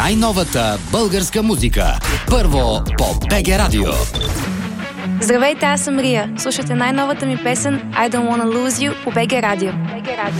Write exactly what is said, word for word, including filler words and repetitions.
най-новата българска музика. Първо по БГ Радио. Здравейте, аз съм Рия. Слушате най-новата ми песен I Don't Wanna Lose You по БГ Радио. БГ Радио.